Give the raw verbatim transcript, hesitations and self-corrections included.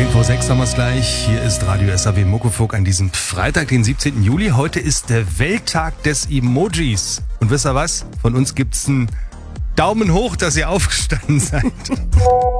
zehn vor sechs haben wir es gleich. Hier ist Radio S A W Muckefuck an diesem Freitag, den siebzehnten Juli. Heute ist der Welttag des Emojis. Und wisst ihr was? Von uns gibt's einen Daumen hoch, dass ihr aufgestanden seid.